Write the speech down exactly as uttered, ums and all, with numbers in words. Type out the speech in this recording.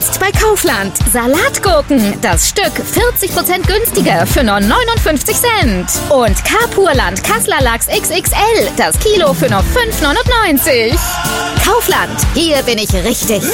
Jetzt bei Kaufland. Salatgurken. Das Stück vierzig Prozent günstiger für nur neunundfünfzig Cent. Und Kapurland Kasseler Lachs X X L. Das Kilo für nur fünf neunundneunzig. Kaufland. Hier bin ich richtig.